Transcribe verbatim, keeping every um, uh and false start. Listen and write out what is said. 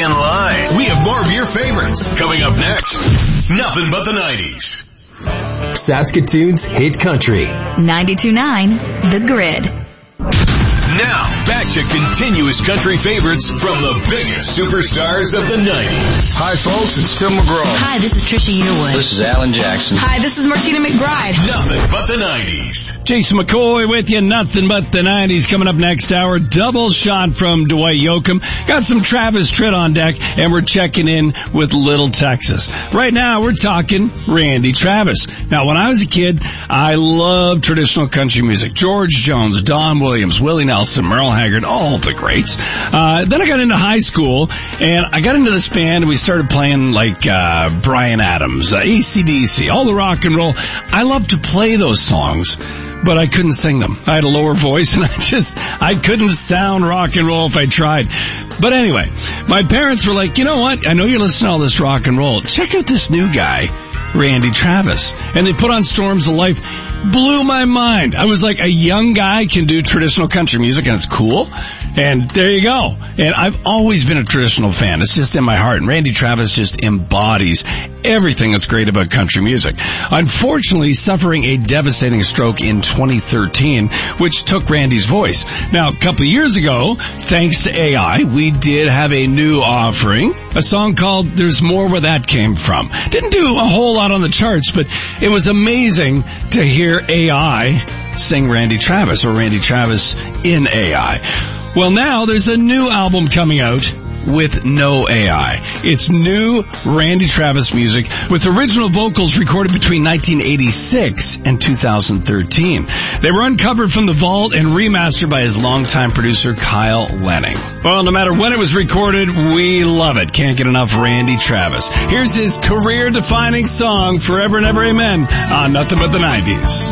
in line. We have more of your favorites coming up next. Nothing but the nineties. Saskatoon's hit country. ninety-two point nine The Grid. Now, back to continuous country favorites from the biggest superstars of the nineties. Hi, folks. It's Tim McGraw. Hi, this is Trisha Yearwood. This is Alan Jackson. Hi, this is Martina McBride. Nothing but the nineties. Jason McCoy with you. Nothing but the nineties coming up next hour. Double shot from Dwight Yoakam. Got some Travis Tritt on deck, and we're checking in with Little Texas. Right now, we're talking Randy Travis. Now, when I was a kid, I loved traditional country music. George Jones, Don Williams, Willie Nelson, Merle Haggard, all the greats. Uh, then I got into high school, and I got into this band, and we started playing like uh, Bryan Adams, uh, A C D C, all the rock and roll. I loved to play those songs, but I couldn't sing them. I had a lower voice, and I just, I couldn't sound rock and roll if I tried. But anyway, my parents were like, you know what? I know you're listening to all this rock and roll. Check out this new guy, Randy Travis. And they put on Storms of Life. Blew my mind. I was like, a young guy can do traditional country music, and it's cool. And there you go. And I've always been a traditional fan. It's just in my heart. And Randy Travis just embodies everything that's great about country music. Unfortunately, suffering a devastating stroke in twenty thirteen, which took Randy's voice. Now, a couple of years ago, thanks to A I, we did have a new offering, a song called There's More Where That Came From. Didn't do a whole lot on the charts, but it was amazing to hear A I sing Randy Travis, or Randy Travis in A I. Well, now there's a new album coming out with no A I. It's new Randy Travis music with original vocals recorded between nineteen eighty-six and two thousand thirteen. They were uncovered from the vault and remastered by his longtime producer, Kyle Lanning. Well, no matter when it was recorded, we love it. Can't get enough Randy Travis. Here's his career-defining song, Forever and Ever Amen, on Nothing But the nineties.